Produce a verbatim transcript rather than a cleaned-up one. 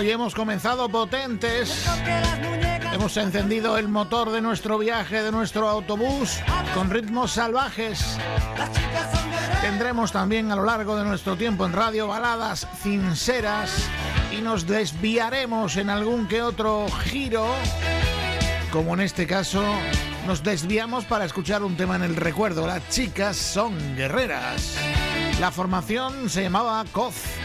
Hoy hemos comenzado potentes. Hemos encendido el motor de nuestro viaje, de nuestro autobús, con ritmos salvajes. Tendremos también a lo largo de nuestro tiempo en radio baladas sinceras y nos desviaremos en algún que otro giro, como en este caso nos desviamos para escuchar un tema en el recuerdo. Las chicas son guerreras. La formación se llamaba Coz.